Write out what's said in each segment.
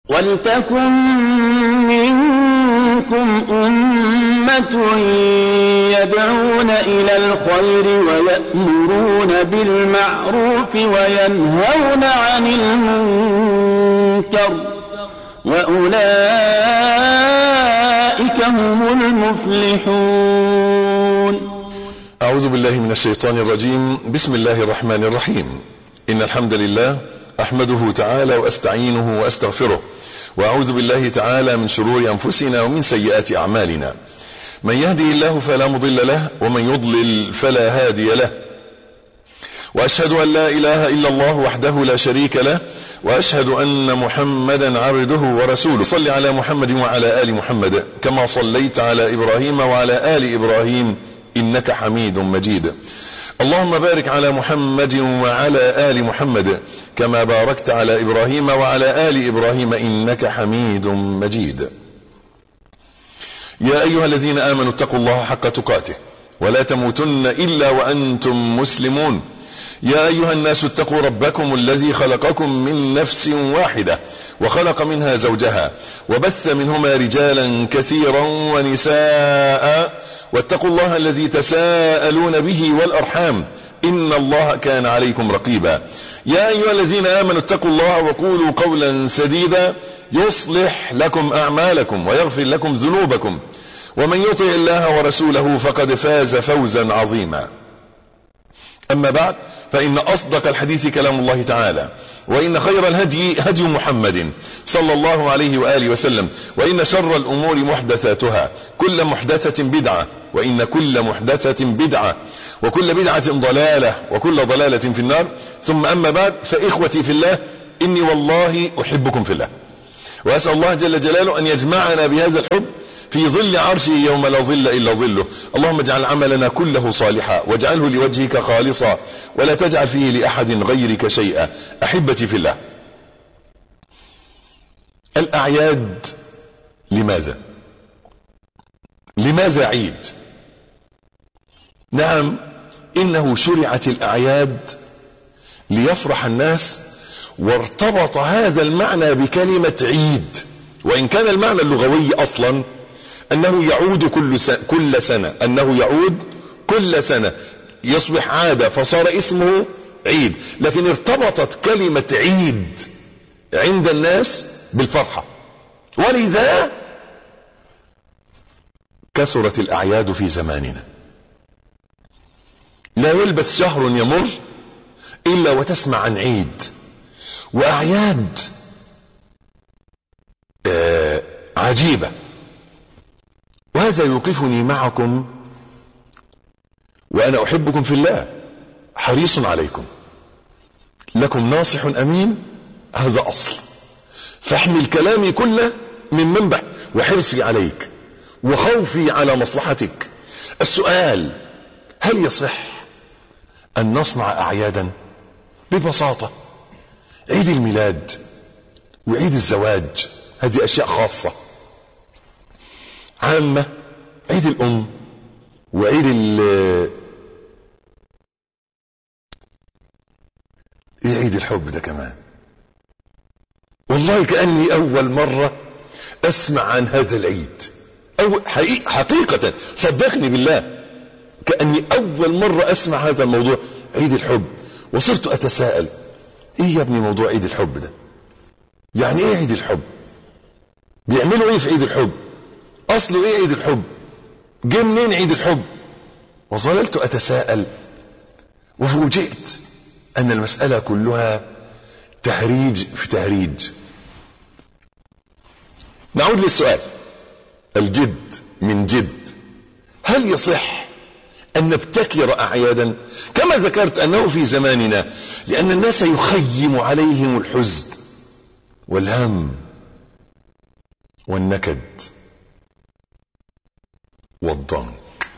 ولتكن منكم أمة يدعون إلى الخير ويأمرون بالمعروف وينهون عن المنكر وأولئك هم المفلحون. أعوذ بالله من الشيطان الرجيم. بسم الله الرحمن الرحيم. إن الحمد لله أحمده تعالى وأستعينه وأستغفره، وأعوذ بالله تعالى من شرور أنفسنا ومن سيئات أعمالنا. من يهدي الله فلا مضل له، ومن يضلل فلا هادي له. وأشهد أن لا إله إلا الله وحده لا شريك له، وأشهد أن محمدا عبده ورسوله. صل على محمد وعلى آل محمد كما صليت على إبراهيم وعلى آل إبراهيم إنك حميد مجيد. اللهم بارك على محمد وعلى آل محمد كما باركت على إبراهيم وعلى آل إبراهيم إنك حميد مجيد. يا أيها الذين آمنوا اتقوا الله حق تقاته ولا تموتن إلا وأنتم مسلمون. يا أيها الناس اتقوا ربكم الذي خلقكم من نفس واحدة وخلق منها زوجها وبث منهما رجالا كثيرا ونساء، واتقوا الله الذي تساءلون به والأرحام إن الله كان عليكم رقيبا. يا أيها الذين آمنوا اتقوا الله وقولوا قولا سديدا يصلح لكم أعمالكم ويغفر لكم ذنوبكم، ومن يطع الله ورسوله فقد فاز فوزا عظيما. أما بعد، فإن أصدق الحديث كلام الله تعالى، وإن خير الهدي هدي محمد صلى الله عليه وآله وسلم، وإن شر الأمور محدثاتها، كل محدثة بدعة، وإن كل محدثة بدعة، وكل بدعة ضلالة، وكل ضلالة في النار. ثم أما بعد، فإخوتي في الله، إني والله أحبكم في الله، وأسأل الله جل جلاله أن يجمعنا بهذا الحب في ظل عرشه يوم لا ظل إلا ظله. اللهم اجعل عملنا كله صالحا واجعله لوجهك خالصا ولا تجعل فيه لأحد غيرك شيئا. أحبتي في الله، الأعياد لماذا عيد؟ نعم، إنه شرعت الأعياد ليفرح الناس، وارتبط هذا المعنى بكلمة عيد، وإن كان المعنى اللغوي أصلا أنه يعود كل سنة، أنه يعود كل سنة يصبح عادة فصار اسمه عيد، لكن ارتبطت كلمة عيد عند الناس بالفرحة، ولذا كثرت الأعياد في زماننا. لا يلبث شهر يمر إلا وتسمع عن عيد وأعياد عجيبة. وهذا يوقفني معكم وأنا أحبكم في الله، حريص عليكم، لكم ناصح أمين، هذا أصل، فاحمل كلامي كله من منبع وحرصي عليك وخوفي على مصلحتك. السؤال: هل يصح أن نصنع أعيادا؟ ببساطة، عيد الميلاد وعيد الزواج هذه أشياء خاصة عامة، عيد الأم وعيد عيد الحب ده كمان. والله كأني أول مرة أسمع عن هذا العيد، أو حقيقة صدقني بالله كأني أول مرة أسمع هذا الموضوع، عيد الحب. وصرت أتساءل: إيه يا ابني موضوع عيد الحب ده؟ يعني إيه عيد الحب؟ بيعملوا إيه في عيد الحب؟ أصله إيه عيد الحب؟ جه منين عيد الحب؟ وظللت أتساءل، وفوجئت أن المسألة كلها تهريج في تهريج. نعود للسؤال الجد من جد: هل يصح أن نبتكر أعيادا؟ كما ذكرت أنه في زماننا لأن الناس يخيم عليهم الحزن والهم والنكد والضنك.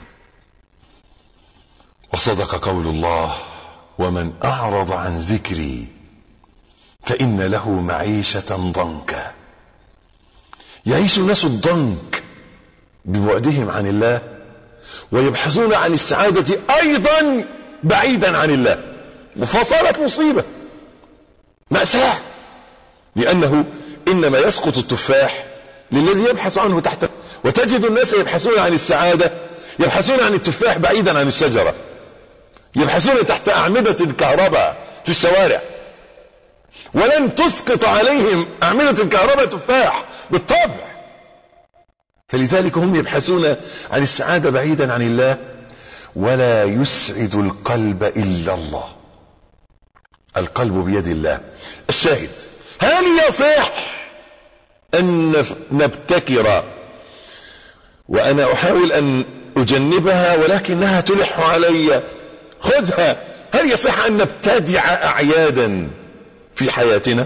وصدق قول الله: ومن أعرض عن ذكري فإن له معيشة ضنكا. يعيش الناس الضنك ببعدهم عن الله، ويبحثون عن السعادة أيضا بعيدا عن الله، فصارت مصيبة، مأساة. لأنه إنما يسقط التفاح للذي يبحث عنه تحت. وتجد الناس يبحثون عن السعادة، يبحثون عن التفاح بعيدا عن الشجرة، يبحثون تحت أعمدة الكهرباء في الشوارع، ولن تسقط عليهم أعمدة الكهرباء تفاح بالطبع. فلذلك هم يبحثون عن السعادة بعيدا عن الله. ولا يسعد القلب إلا الله، القلب بيد الله. الشاهد، هل يصح أن نبتكر، وأنا أحاول أن أجنبها ولكنها تلح علي، خذها، هل يصح أن نبتدع أعيادا في حياتنا؟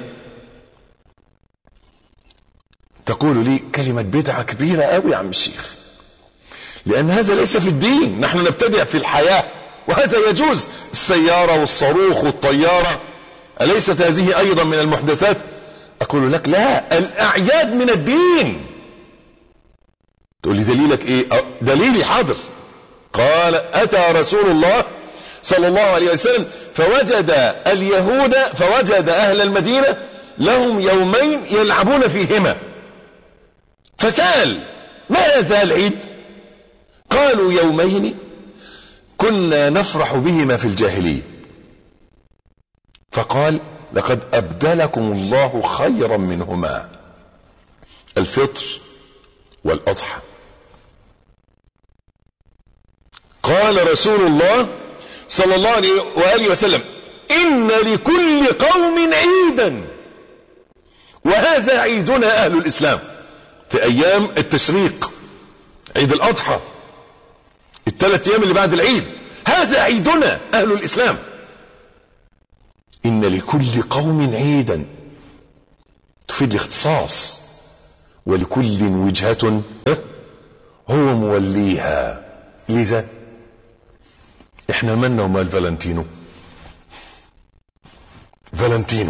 تقول لي كلمة بدعة كبيرة قوي يا عم الشيخ، لأن هذا ليس في الدين، نحن نبتدع في الحياة وهذا يجوز. السيارة والصاروخ والطيارة أليست هذه أيضا من المحدثات؟ أقول لك لا، الأعياد من الدين. تقول لي دليلك إيه؟ دليلي حاضر. قال أتى رسول الله صلى الله عليه وسلم فوجد اليهود، فوجد أهل المدينة لهم يومين يلعبون فيهما، فسأل ما هذا العيد؟ قالوا يومين كنا نفرح بهما في الجاهلية. فقال لقد أبدلكم الله خيرا منهما، الفطر والأضحى. قال رسول الله صلى الله عليه وآله وسلم إن لكل قوم عيدا، وهذا عيدنا أهل الإسلام في أيام التشريق، عيد الأضحى، الثلاث أيام اللي بعد العيد، هذا عيدنا أهل الإسلام. إن لكل قوم عيدا تفيد الاختصاص، ولكل وجهة هو موليها. لذا احنا مالنا ومال فالنتينو؟ فالنتينو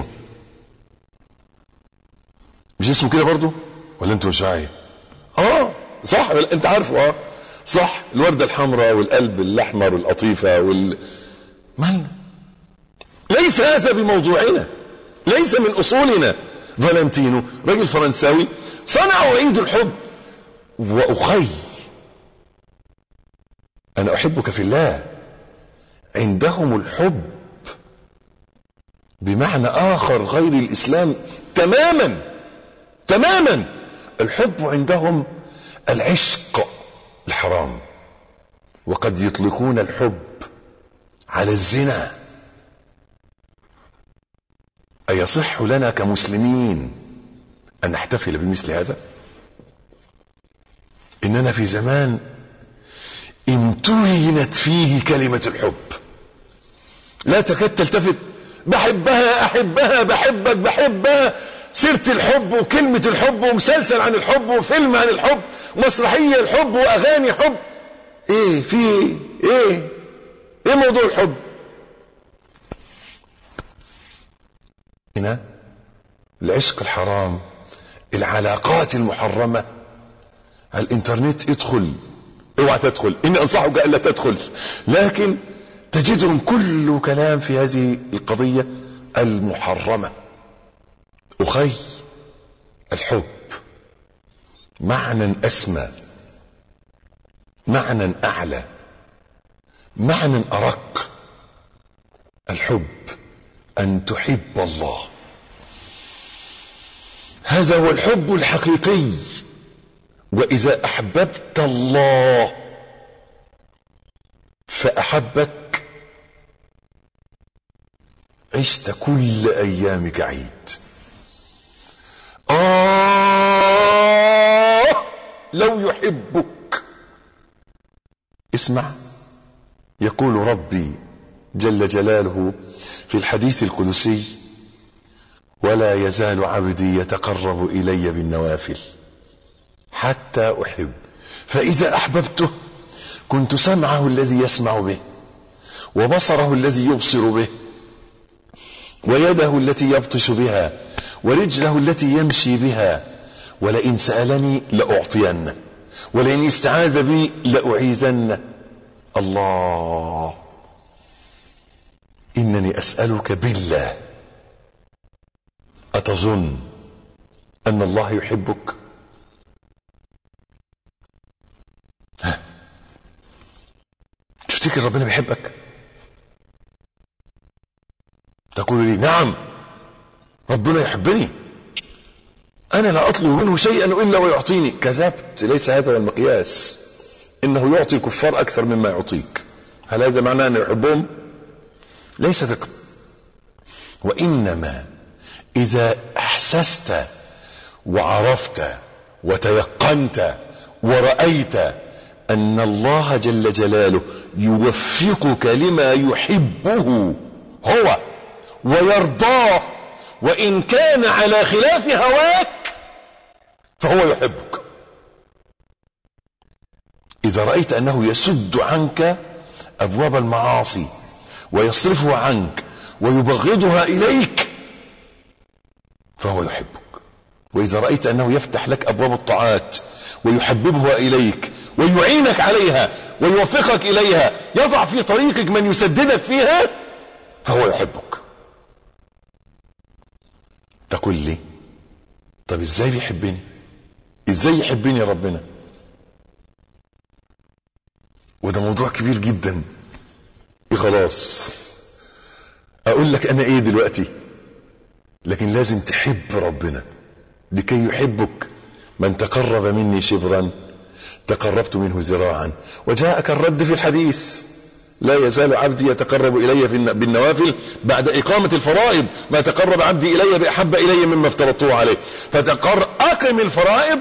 مش اسمه كده برضو ولا انتوا مش عايز؟ صح، انت عارفه. صح، الوردة الحمراء والقلب الاحمر والقطيفة مالنا؟ ليس هذا بموضوعنا، ليس من اصولنا. فالنتينو راجل فرنساوي صنعوا عيد الحب. واخي انا احبك في الله، عندهم الحب بمعنى اخر غير الاسلام تماما تماما. الحب عندهم العشق الحرام، وقد يطلقون الحب على الزنا. أيصح لنا كمسلمين أن نحتفل بمثل هذا؟ إننا في زمان امتهنت فيه كلمة الحب، لا تكاد تلتفت. بحبها، أحبها، بحبك، بحبها، سيرة الحب وكلمة الحب ومسلسل عن الحب وفيلم عن الحب ومسرحية الحب وأغاني حب. ايه في ايه موضوع الحب هنا؟ العشق الحرام، العلاقات المحرمة على الانترنت. ادخل، اوعى تدخل، اني انصحك الا تدخل، لكن تجدهم كل كلام في هذه القضية المحرمة. اخي، الحب معنى اسمى، معنى اعلى، معنى ارق. الحب ان تحب الله، هذا هو الحب الحقيقي. واذا احببت الله فاحبك عشت كل ايامك عيد. لو يحبك. اسمع، يقول ربي جل جلاله في الحديث القدسي: ولا يزال عبدي يتقرب إلي بالنوافل حتى أحب، فإذا أحببته كنت سمعه الذي يسمع به، وبصره الذي يبصر به، ويده التي يبطش بها، ورجله التي يمشي بها، ولئن سألني لأعطينه، ولئن استعاذ بي لأعيذنه. الله، إنني أسألك بالله، أتظن أن الله يحبك؟ تفتكر ربنا بيحبك؟ تقول لي نعم ربنا يحبني، أنا لا أطلب منه شيئا إلا ويعطيني. كذبت، ليس هذا هو المقياس. إنه يعطي الكفار أكثر مما يعطيك. هل هذا معناه أن يحبهم؟ ليس ذلك. وإنما إذا أحسست وعرفت وتيقنت ورأيت أن الله جل جلاله يوفقك لما يحبه هو ويرضاه، وإن كان على خلاف هواك فهو يحبك. إذا رأيت أنه يسد عنك أبواب المعاصي ويصرفها عنك ويبغضها إليك فهو يحبك. وإذا رأيت أنه يفتح لك أبواب الطاعات ويحببها إليك ويعينك عليها ويوفقك إليها، يضع في طريقك من يسددك فيها، فهو يحبك. تقول لي طب ازاي بيحبني؟ ازاي يحبني ربنا؟ وده موضوع كبير جدا. خلاص اقول لك انا ايه دلوقتي، لكن لازم تحب ربنا لكي يحبك. من تقرب مني شبرا تقربت منه ذراعا. وجاءك الرد في الحديث: لا يزال عبدي يتقرب إلي بالنوافل بعد إقامة الفرائض، ما تقرب عبدي إلي بأحب إلي مما افترضته عليه. أقم الفرائض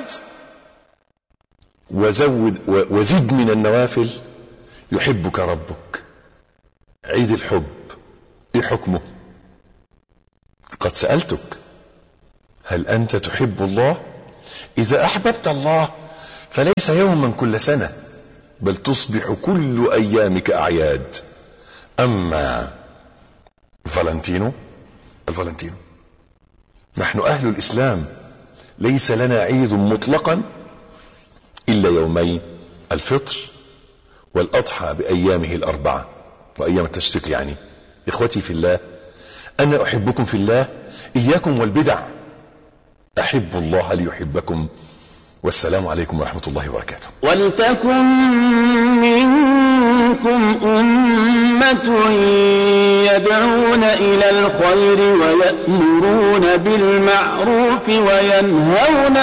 وزد من النوافل يحبك ربك. عيد الحب إيه حكمه؟ قد سألتك هل أنت تحب الله؟ إذا أحببت الله فليس يوما كل سنة، بل تصبح كل أيامك أعياد. أما الفالنتينو نحن أهل الإسلام ليس لنا عيد مطلقا إلا يومين: الفطر والأضحى بأيامه الأربعة وأيام التشريق. يعني إخوتي في الله، أنا أحبكم في الله، إياكم والبدع. أحب الله ليحبكم. والسلام عليكم ورحمة الله وبركاته. ولتكن منكم أمة يدعون إلى الخير ويأمرون بالمعروف وينهون